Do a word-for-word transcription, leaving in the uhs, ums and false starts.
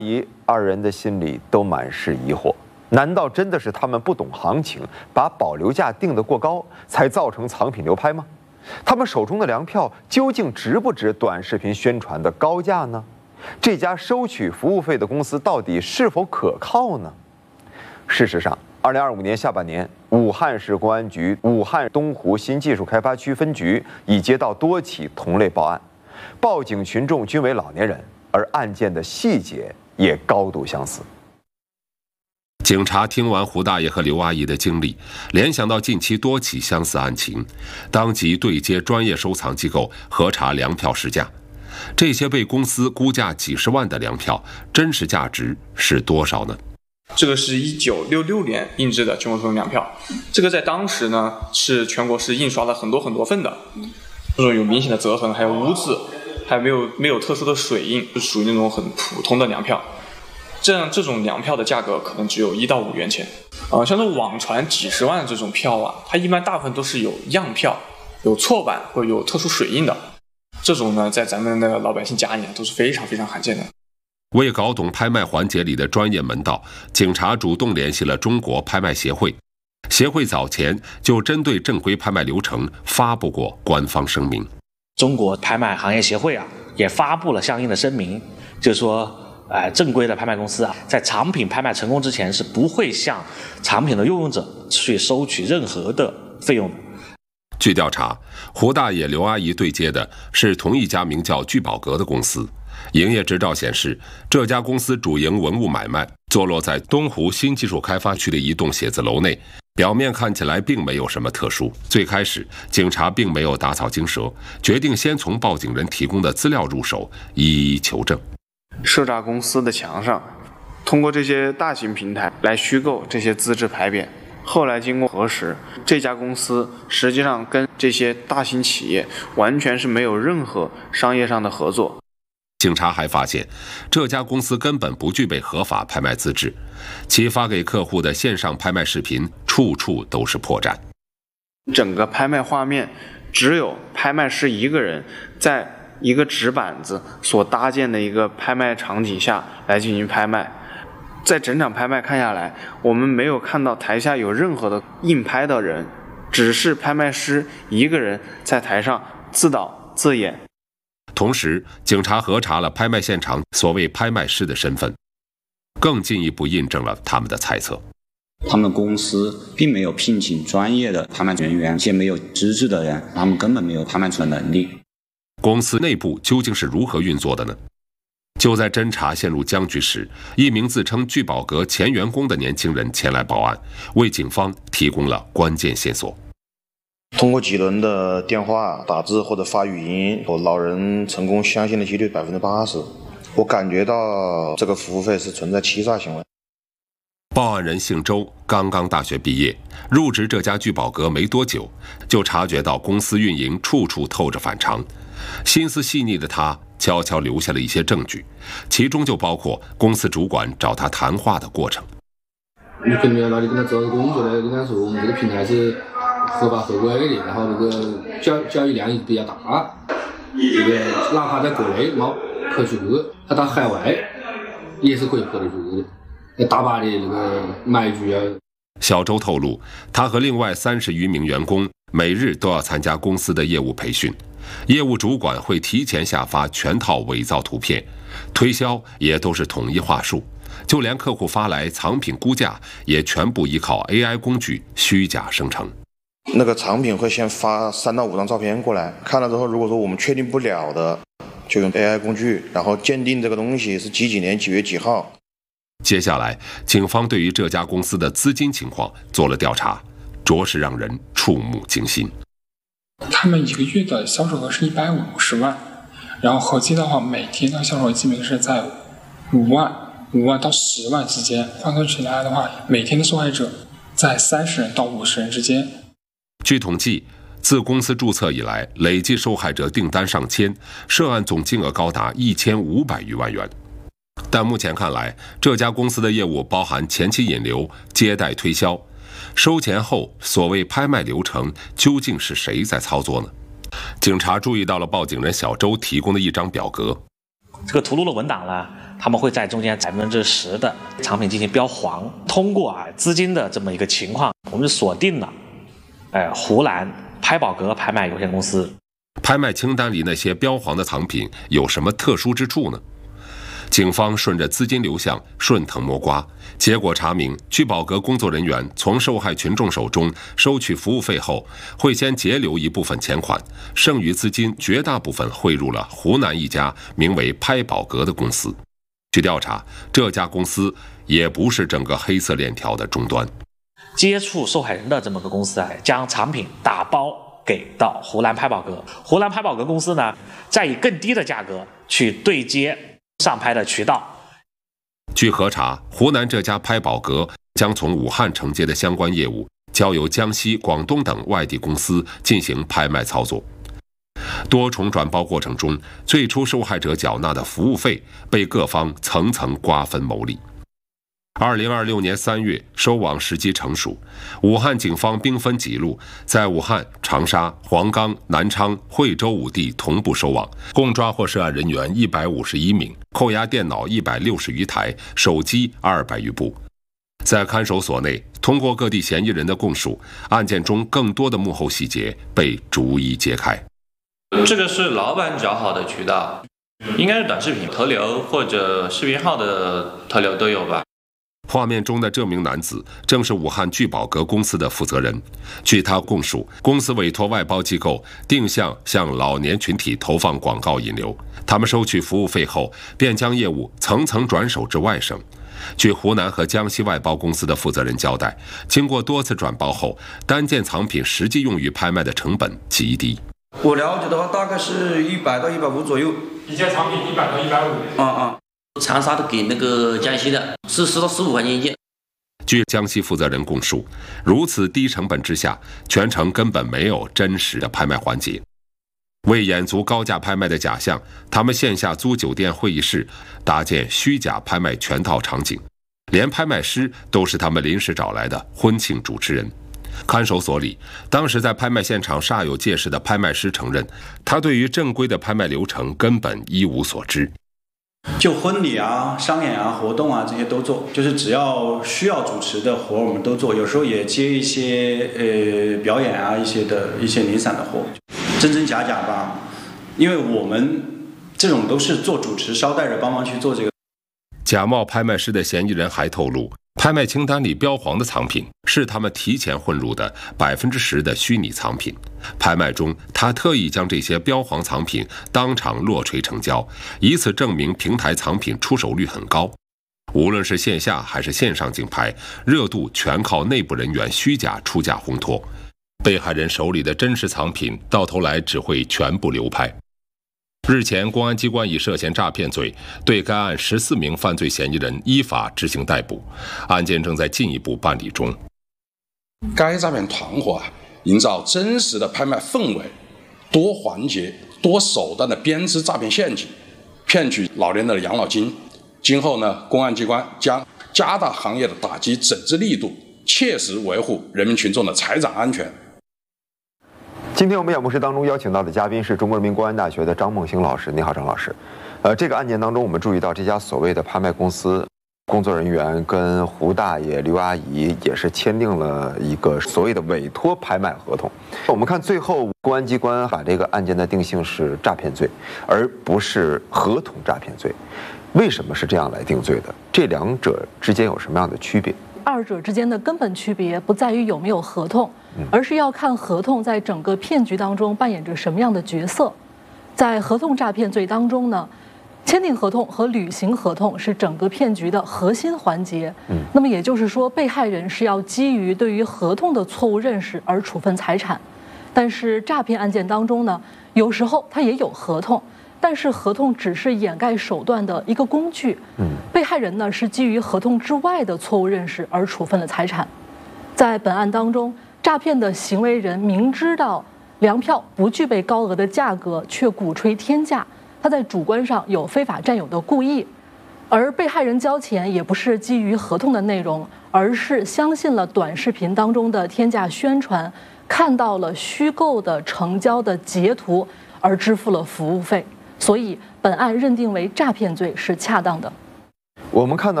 疑二人的心里都满是疑惑，难道真的是他们不懂行情，把保留价定得过高，才造成藏品流拍吗？他们手中的粮票究竟值不值短视频宣传的高价呢？这家收取服务费的公司到底是否可靠呢？事实上，二零二五年下半年，武汉市公安局武汉东湖新技术开发区分局已接到多起同类报案，报警群众均为老年人，而案件的细节也高度相似。 警察听完胡大爷和刘阿姨的经历，联想到近期多起相似案情，当即对接专业收藏机构核查粮票实价。这些被公司估价几十万的粮票，真实价值是多少呢？ 这个是一九六六年印制的全国通用粮票，这个在当时呢是全国是印刷了很多很多份的，这种有明显的折痕，还有污渍，还没有没有特殊的水印，是属于那种很普通的粮票。这样这种粮票的价格可能只有一到五元钱，呃，像这网传几十万这种票啊，它一般大部分都是有样票、有错版或有特殊水印的，这种呢在咱们的老百姓家里都是非常非常罕见的。 为搞懂拍卖环节里的专业门道，警察主动联系了中国拍卖协会。协会早前就针对正规拍卖流程发布过官方声明。 中国拍卖行业协会啊，也发布了相应的声明，就是说，呃，正规的拍卖公司啊，在藏品拍卖成功之前是不会向藏品的拥有者去收取任何的费用的。 据调查，胡大爷、刘阿姨对接的是同一家名叫聚宝阁的公司。营业执照显示，这家公司主营文物买卖，坐落在东湖新技术开发区的一栋写字楼内。表面看起来并没有什么特殊。最开始，警察并没有打草惊蛇，决定先从报警人提供的资料入手，一一求证。 涉诈公司的墙上，通过这些大型平台来虚构这些资质牌匾。后来经过核实，这家公司实际上跟这些大型企业完全是没有任何商业上的合作。 警察还发现，这家公司根本不具备合法拍卖资质，其发给客户的线上拍卖视频处处都是破绽。 整个拍卖画面只有拍卖师一个人在一个纸板子所搭建的一个拍卖场景下来进行拍卖。在整场拍卖看下来，我们没有看到台下有任何的硬拍的人，只是拍卖师一个人在台上自导自演。 同时，警察核查了拍卖现场所谓拍卖师的身份，更进一步印证了他们的猜测。 他们公司并没有聘请专业的拍卖人员，且没有资质的人，他们根本没有拍卖出的能力。 公司内部究竟是如何运作的呢？就在侦查陷入僵局时，一名自称聚宝阁前员工的年轻人前来报案，为警方提供了关键线索。 通过几轮的电话、打字或者发语音，我老人成功相信的几率百分之八十。我感觉到这个服务费是存在欺诈行为。 报案人姓周，刚刚大学毕业，入职这家聚宝阁没多久，就察觉到公司运营处处透着反常。心思细腻的他悄悄留下了一些证据，其中就包括公司主管找他谈话的过程。 你跟着那里跟他找工作的，跟他说我们这个平台是合法合规的，然后那个交交易量也比较大，这个哪怕在国内没可去喝，他到海外也是可以喝得住的。大把的那个买具啊。 小周透露，他和另外三十余名员工每日都要参加公司的业务培训，业务主管会提前下发全套伪造图片，推销也都是统一话术，就连客户发来藏品估价也全部依靠 A I 工具虚假生成。 那个藏品会先发三到五张照片过来，看了之后，如果说我们确定不了的，就用 A I 工具，然后鉴定这个东西是几几年几月几号。 接下来，警方对于这家公司的资金情况做了调查，着实让人触目惊心。 他们一个月的销售额是一百五十万，然后合计的话，每天的销售额基本是在五万、五万到十万之间。换算起来的话，每天的受害者在三十人到五十人之间。 据统计，自公司注册以来，累计受害者订单上千，涉案总金额高达一千五百余万元。但目前看来，这家公司的业务包含前期引流、接待推销，收钱后所谓拍卖流程究竟是谁在操作呢？警察注意到了报警人小周提供的一张表格， 这个图录的文档呢， 他们会在中间百分之十的产品进行标黄。通过啊资金的这么一个情况，我们锁定了，呃，湖南拍宝格拍卖有限公司。 拍卖清单里那些标黄的藏品有什么特殊之处呢？警方顺着资金流向顺藤摸瓜，结果查明，聚宝格工作人员从受害群众手中收取服务费后，会先截留一部分钱款，剩余资金绝大部分汇入了湖南一家名为拍宝格的公司。据调查，这家公司也不是整个黑色链条的终端。 接触受害人的这么个公司啊，将产品打包给到湖南拍宝格，湖南拍宝格公司呢，再以更低的价格去对接上拍的渠道。 据核查，湖南这家拍宝格将从武汉承接的相关业务交由江西、广东等外地公司进行拍卖操作。多重转包过程中，最初受害者缴纳的服务费被各方层层瓜分牟利。二零二六年三月，收网时机成熟，武汉警方兵分几路，在武汉、长沙、黄冈、南昌、惠州五地同步收网，共抓获涉案人员一百五十一名，扣押电脑一百六十余台，手机二百余部。在看守所内，通过各地嫌疑人的供述，案件中更多的幕后细节被逐一揭开。 这个是老板找好的渠道，应该是短视频投流或者视频号的投流都有吧。 画面中的这名男子正是武汉聚宝格公司的负责人。据他供述，公司委托外包机构定向向老年群体投放广告引流，他们收取服务费后，便将业务层层转手至外省。据湖南和江西外包公司的负责人交代，经过多次转包后，单件藏品实际用于拍卖的成本极低。 我了解的话，大概是一百到一百五左右。 一件藏品一百到一百五。 啊啊。 长沙的给那个江西的是十到十五块钱一件。 据江西负责人供述，如此低成本之下，全程根本没有真实的拍卖环节。为掩足高价拍卖的假象，他们线下租酒店会议室，搭建虚假拍卖全套场景，连拍卖师都是他们临时找来的婚庆主持人。看守所里，当时在拍卖现场煞有介事的拍卖师承认，他对于正规的拍卖流程根本一无所知。 就婚礼啊、商演啊、活动啊这些都做，就是只要需要主持的活我们都做，有时候也接一些呃表演啊一些的一些零散的活，真真假假吧。因为我们这种都是做主持捎带着帮忙去做这个。 假冒拍卖师的嫌疑人还透露，拍卖清单里标黄的藏品是他们提前混入的百分之十的虚拟藏品。拍卖中，他特意将这些标黄藏品当场落锤成交，以此证明平台藏品出手率很高。无论是线下还是线上竞拍，热度全靠内部人员虚假出价烘托。被害人手里的真实藏品，到头来只会全部流拍。日前，公安机关以涉嫌诈骗罪对该案十四名犯罪嫌疑人依法执行逮捕，案件正在进一步办理中。 该诈骗团伙啊，营造真实的拍卖氛围，多环节、多手段的编织诈骗陷阱，骗取老年人的养老金。今后呢，公安机关将加大行业的打击整治力度，切实维护人民群众的财产安全。 今天我们演播室当中邀请到的嘉宾是中国人民公安大学的张梦星老师。你好，张老师。呃，这个案件当中，我们注意到这家所谓的拍卖公司工作人员跟胡大爷、刘阿姨也是签订了一个所谓的委托拍卖合同。我们看最后公安机关把这个案件的定性是诈骗罪，而不是合同诈骗罪。为什么是这样来定罪的？这两者之间有什么样的区别？ 二者之间的根本区别不在于有没有合同，而是要看合同在整个骗局当中扮演着什么样的角色。在合同诈骗罪当中呢，签订合同和履行合同是整个骗局的核心环节。那么也就是说，被害人是要基于对于合同的错误认识而处分财产。但是诈骗案件当中呢，有时候它也有合同，但是合同只是掩盖手段的一个工具。被害人呢是基于合同之外的错误认识而处分了财产。在本案当中，诈骗的行为人明知道粮票不具备高额的价格，却鼓吹天价，他在主观上有非法占有的故意。而被害人交钱也不是基于合同的内容，而是相信了短视频当中的天价宣传，看到了虚构的成交的截图而支付了服务费。所以本案认定为诈骗罪是恰当的。 我们看到。